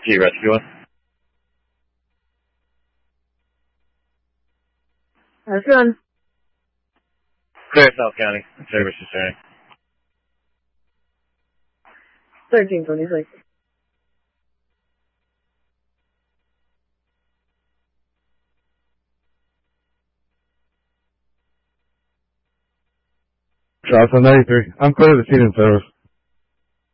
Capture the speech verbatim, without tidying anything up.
G Rescue one. That's good. Clear South County. Service returning. thirteen twenty-six. Johnson ninety-three. I'm clear to the scene in service.